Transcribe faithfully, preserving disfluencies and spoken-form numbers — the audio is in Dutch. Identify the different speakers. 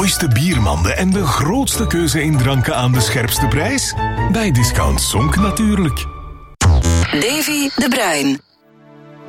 Speaker 1: mooiste biermanden en de grootste keuze in dranken aan de scherpste prijs? Bij Discount Zonk natuurlijk.
Speaker 2: Davy de Bruin.